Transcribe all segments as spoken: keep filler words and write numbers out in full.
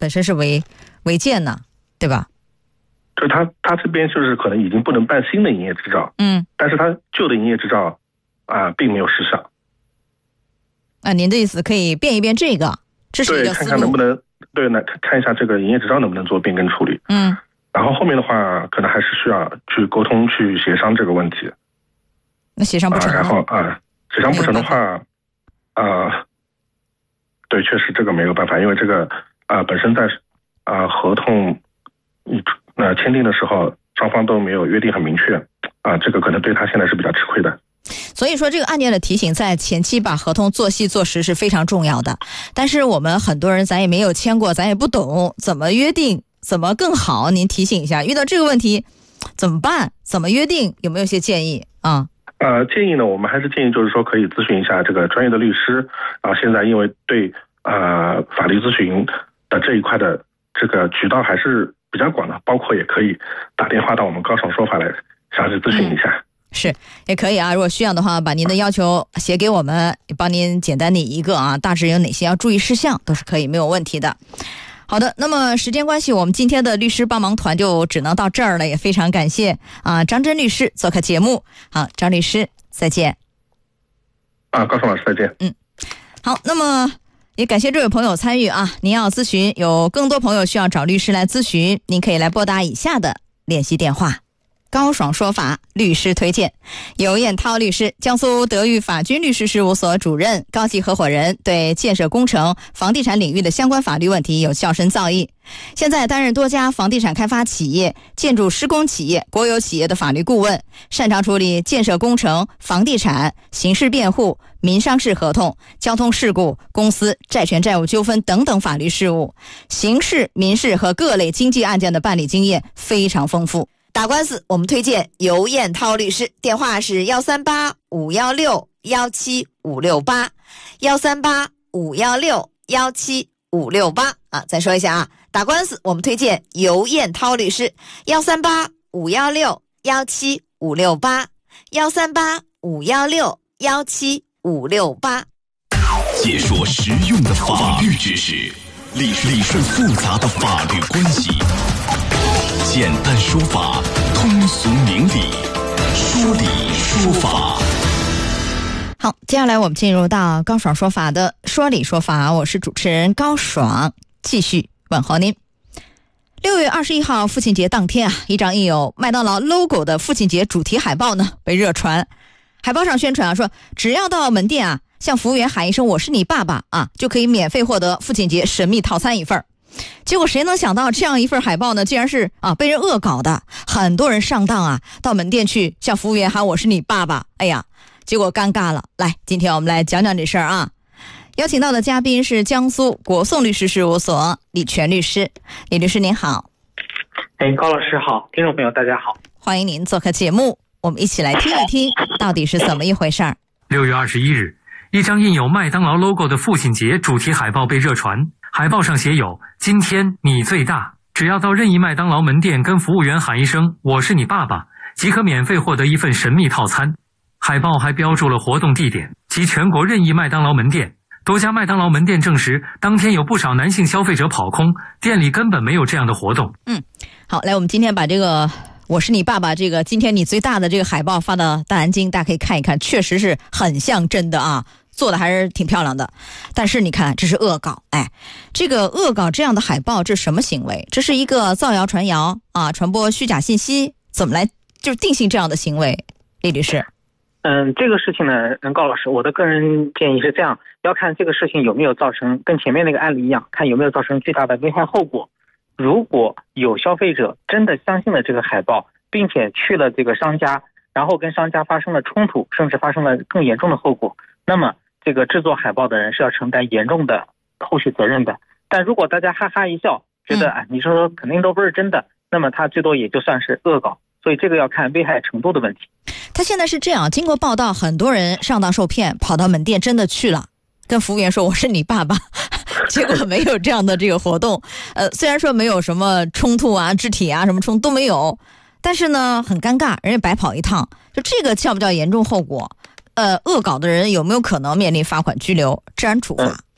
本身是违违建呢，对吧？ 就是他他这边就是可能已经不能办新的营业执照， 嗯， 但是他旧的营业执照啊、呃、并没有失效。 啊，您的意思可以变一变这个，这是一个思路。 对，看看能不能对来看一下这个营业执照能不能做变更处理。 嗯， 然后后面的话可能还是需要去沟通去协商这个问题。 那协商不成、啊呃、然后啊、呃，协商不成的话，呃，对，确实这个没有办法，因为这个啊、呃、本身在啊、呃、合同一呃签订的时候，双方都没有约定很明确啊、呃，这个可能对他现在是比较吃亏的。 所以说这个案件的提醒在前期把合同做细做实是非常重要的，但是我们很多人咱也没有签过，咱也不懂怎么约定怎么更好，您提醒一下，遇到这个问题怎么办，怎么约定，有没有一些建议啊？ 呃，建议呢，我们还是建议就是说可以咨询一下这个专业的律师啊、呃。现在因为对呃法律咨询的这一块的这个渠道还是比较广的，包括也可以打电话到我们高爽说法来详细咨询一下。嗯， 是，也可以啊。如果需要的话，把您的要求写给我们，帮您简单拟一个啊，大致有哪些要注意事项都是可以，没有问题的。好的，那么时间关系，我们今天的律师帮忙团就只能到这儿了，也非常感谢啊张真律师做客节目。好，张律师再见。 啊，高爽老师再见。 嗯，好，那么也感谢这位朋友参与啊。您要咨询，有更多朋友需要找律师来咨询，您可以来拨打以下的联系电话。高爽说法律师推荐，尤彦涛律师，江苏德裕法军律师事务所主任、高级合伙人，对建设工程、房地产领域的相关法律问题有较深造诣。现在担任多家房地产开发企业、建筑施工企业、国有企业的法律顾问，擅长处理建设工程、房地产、刑事辩护、民商事合同、交通事故、公司债权债务纠纷等等法律事务，刑事、民事和各类经济案件的办理经验非常丰富。打官司我们推荐尤彦涛律师，电话是幺三八五幺六幺七五六八，幺三八五幺六幺七五六八啊，再说一下啊，打官司我们推荐尤彦涛律师，幺三八五幺六幺七五六八，幺三八五幺六幺七五六八。 解说实用的法律知识，理理顺复杂的法律关系。简单说法，通俗明理，说理说法。 好，接下来我们进入到高爽说法的说理说法，我是主持人高爽，继续问候您。六月二十一号父亲节当天啊，一张印有麦当劳 logo 的父亲节主题海报呢被热传。海报上宣传啊说，只要到门店啊向服务员喊一声我是你爸爸啊，就可以免费获得父亲节神秘套餐一份。结果谁能想到这样一份海报呢，竟然是啊被人恶搞的，很多人上当啊，到门店去向服务员喊我是你爸爸，哎呀，结果尴尬了。来，今天我们来讲讲这事儿啊。邀请到的嘉宾是江苏国颂律师事务所李全律师。李律师您好。 哎，高老师好，听众朋友大家好， 欢迎您做客节目，我们一起来听一听到底是怎么一回事儿。 六月二十一日，一张印有麦当劳 logo 的父亲节主题海报被热传，海报上写有今天你最大，只要到任意麦当劳门店跟服务员喊一声我是你爸爸，即可免费获得一份神秘套餐。海报还标注了活动地点及全国任意麦当劳门店。多家麦当劳门店证实，当天有不少男性消费者跑空，店里根本没有这样的活动。 嗯，好，来，我们今天把这个我是你爸爸这个今天你最大的这个海报发到大南京，大家可以看一看，确实是很像真的啊，做的还是挺漂亮的。但是你看，这是恶搞，哎，这个恶搞这样的海报，这是什么行为？这是一个造谣传谣啊，传播虚假信息，怎么来就定性这样的行为？李律师。 嗯，这个事情呢，高老师，我的个人建议是这样，要看这个事情有没有造成跟前面那个案例一样，看有没有造成巨大的危害后果。如果有消费者真的相信了这个海报，并且去了这个商家，然后跟商家发生了冲突，甚至发生了更严重的后果，那么这个制作海报的人是要承担严重的后续责任的。但如果大家哈哈一笑，觉得啊，你说说肯定都不是真的，那么他最多也就算是恶搞。所以这个要看危害程度的问题。 他现在是这样，经过报道，很多人上当受骗，跑到门店真的去了，跟服务员说我是你爸爸，结果没有这样的这个活动。呃，虽然说没有什么冲突啊、肢体啊什么冲突都没有，但是呢很尴尬，人家白跑一趟。就这个叫不叫严重后果？呃，恶搞的人有没有可能面临罚款、拘留、治安处罚？ 嗯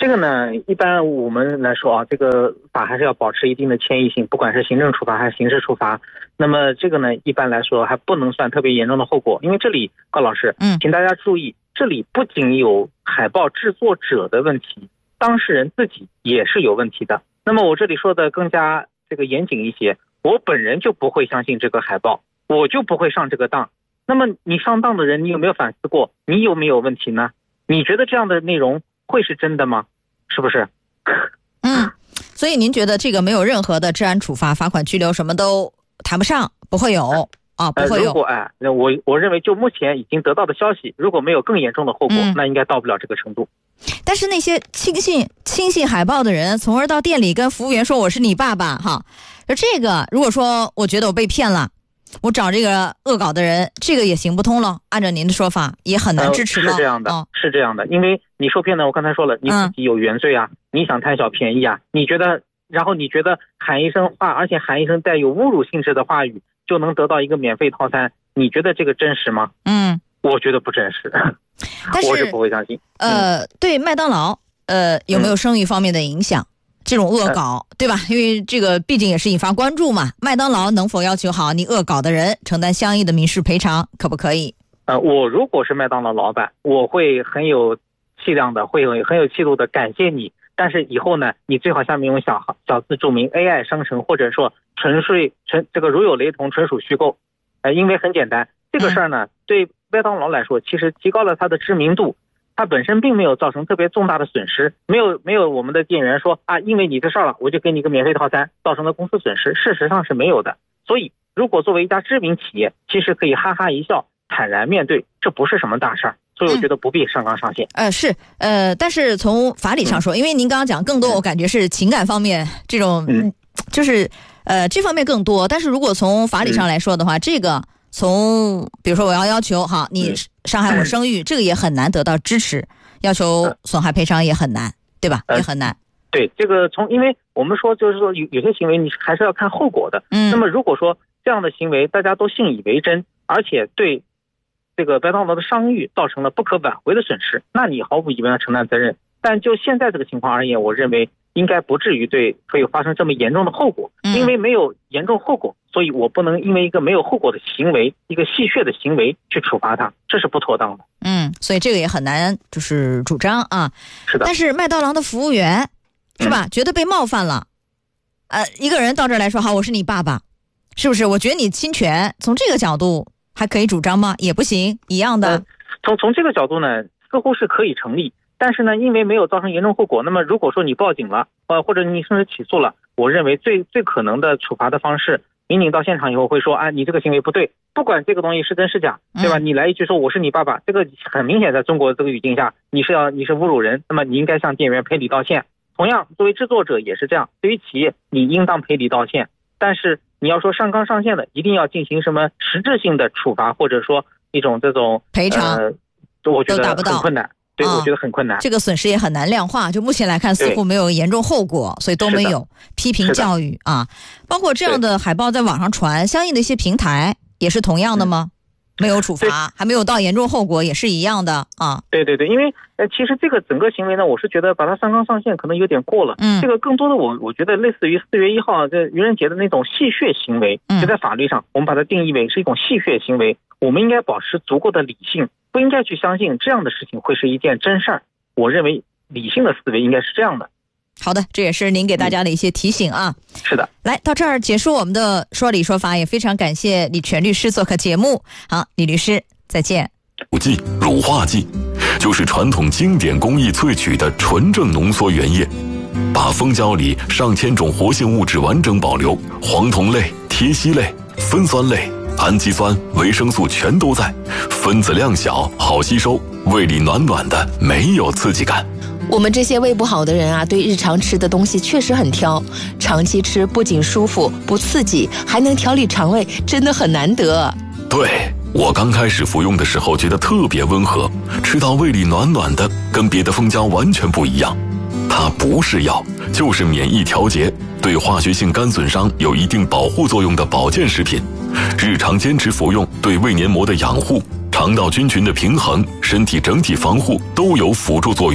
这个呢，一般我们来说啊，这个法还是要保持一定的迁移性，不管是行政处罚还是刑事处罚。那么这个呢，一般来说还不能算特别严重的后果，因为这里高老师， 嗯， 请大家注意，这里不仅有海报制作者的问题，当事人自己也是有问题的。那么我这里说的更加这个严谨一些，我本人就不会相信这个海报，我就不会上这个当。那么你上当的人，你有没有反思过，你有没有问题呢？你觉得这样的内容会是真的吗？是不是？ 嗯，所以您觉得这个没有任何的治安处罚、罚款、拘留，什么都谈不上，不会有啊，不会有。 呃、如果哎，我我认为就目前已经得到的消息，如果没有更严重的后果， 嗯、 那应该到不了这个程度。 但是那些轻信轻信海报的人，从而到店里跟服务员说我是你爸爸哈，这个如果说我觉得我被骗了，我找这个恶搞的人，这个也行不通了。按照您的说法，也很难支持了。 呃、是这样的、哦，是这样的，因为你受骗呢，我刚才说了，你自己有原罪啊，嗯、你想贪小便宜啊，你觉得，然后你觉得喊一声话，而且喊一声带有侮辱性质的话语，就能得到一个免费套餐，你觉得这个真实吗？ 嗯， 我觉得不真实， 但是我是不会相信。 呃， 嗯、 对麦当劳，呃，有没有声誉方面的影响？嗯这种恶搞、呃、对吧？因为这个毕竟也是引发关注嘛。麦当劳能否要求好你恶搞的人承担相应的民事赔偿，可不可以？ 呃，我如果是麦当劳老板，我会很有气量的，会有很有气度的感谢你。但是以后呢，你最好下面用小小字注明 A I 生成，或者说纯粹纯这个如有雷同，纯属虚构。呃，因为很简单，这个事儿呢，嗯、对麦当劳来说，其实提高了它的知名度。它本身并没有造成特别重大的损失，没有没有我们的店员说啊，因为你这事儿了，我就给你一个免费套餐，造成了公司损失，事实上是没有的。所以，如果作为一家知名企业，其实可以哈哈一笑，坦然面对，这不是什么大事儿。所以我觉得不必上纲上线。 嗯、呃，是呃，但是从法理上说，嗯、因为您刚刚讲更多，我感觉是情感方面这种，嗯、就是呃这方面更多。但是如果从法理上来说的话，嗯、这个。从比如说我要要求哈你伤害我声誉、嗯、这个也很难得到支持，要求损害赔偿也很难，对吧、呃、也很难。 对，这个从因为我们说就是说有有些行为你还是要看后果的。嗯，那么如果说这样的行为大家都信以为真，而且对这个麦当劳的商誉造成了不可挽回的损失，那你毫无疑问要承担责任。但就现在这个情况而言，我认为应该不至于对会发生这么严重的后果，因为没有严重后果，所以我不能因为一个没有后果的行为，一个戏谑的行为去处罚他，这是不妥当的。 嗯，所以这个也很难就是主张啊。 是的。 但是麦当劳的服务员是吧、嗯、觉得被冒犯了，呃，一个人到这儿来说好，我是你爸爸，是不是？我觉得你侵权，从这个角度还可以主张吗？也不行，一样的。 呃、从从这个角度呢，似乎是可以成立。但是呢，因为没有造成严重后果，那么如果说你报警了，呃，或者你甚至起诉了，我认为最最可能的处罚的方式，民警到现场以后会说，啊，你这个行为不对，不管这个东西是真是假，对吧？嗯、你来一句说我是你爸爸，这个很明显在中国这个语境下，你是要你是侮辱人，那么你应该向店员赔礼道歉。同样，作为制作者也是这样，对于企业你应当赔礼道歉，但是你要说上纲上线的，一定要进行什么实质性的处罚，或者说一种这种赔偿， 呃，我觉得很困难。对，我觉得很困难、 嗯。这个损失也很难量化，就目前来看，似乎没有严重后果，所以都没有批评教育啊。包括这样的海报在网上传，相应的一些平台也是同样的吗？嗯、没有处罚，还没有到严重后果，也是一样的啊。 对对对，因为呃，其实这个整个行为呢，我是觉得把它上纲上线可能有点过了。嗯，这个更多的我我觉得类似于四月一号这愚人节的那种戏谑行为，嗯、就在法律上我们把它定义为是一种戏谑行为，我们应该保持足够的理性。不应该去相信这样的事情会是一件真事儿，我认为理性的思维应该是这样的。 好的，这也是您给大家的一些提醒啊。 嗯、是的， 来到这儿结束我们的说理说法，也非常感谢李全律师做客节目。好，李律师再见。 乳剂、乳化剂就是传统经典工艺萃取的纯正浓缩原液，把蜂胶里上千种活性物质完整保留，黄酮类、萜烯类、酚酸类、氨基酸、维生素全都在，分子量小，好吸收，胃里暖暖的，没有刺激感。 我们这些胃不好的人啊，对日常吃的东西确实很挑，长期吃不仅舒服不刺激，还能调理肠胃，真的很难得。 对，我刚开始服用的时候觉得特别温和，吃到胃里暖暖的，跟别的蜂胶完全不一样。它不是药，就是免疫调节，对化学性肝损伤有一定保护作用的保健食品。日常坚持服用，对胃黏膜的养护、肠道菌群的平衡、身体整体防护都有辅助作用。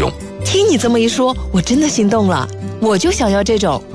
听你这么一说，我真的心动了，我就想要这种